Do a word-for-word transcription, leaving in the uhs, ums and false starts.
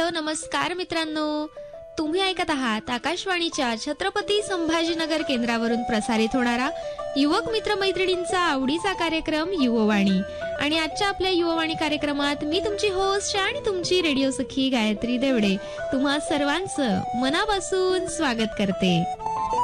Hello नमस्कार मित्रांनो, तुम्ही ऐकत आहात आकाशवाणीच्या छत्रपती संभाजीनगर केंद्रावरून प्रसारित होणारा युवक मित्र मैत्रिणींचा आवडीचा कार्यक्रम युववाणी. आणि आजच्या आपल्या युववाणी कार्यक्रमात मी तुमची होस्ट आणि तुमची रेडिओ सखी गायत्री देवडे तुम्हा सर्वांचं मनापासून स्वागत करते.